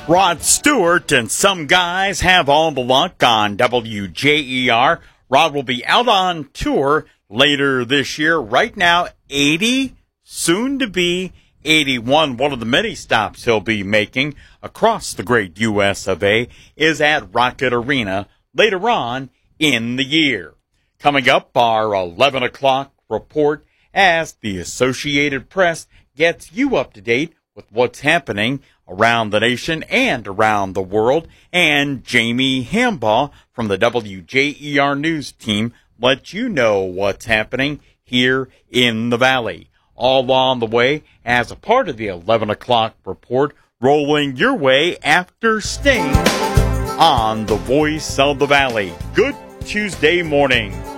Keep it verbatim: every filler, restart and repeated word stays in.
Rod Stewart and some guys have all the luck on W J E R. Rod will be out on tour later this year. Right now, eighty, soon to be eighty-one. One of the many stops he'll be making across the great U S of A is at Rocket Arena later on in the year. Coming up, our eleven o'clock report as the Associated Press gets you up to date with what's happening around the nation and around the world. And Jamie Hambaugh from the W J E R News team lets you know what's happening here in the Valley. All on the way as a part of the eleven o'clock report, rolling your way after Sting on the Voice of the Valley. Good Tuesday morning.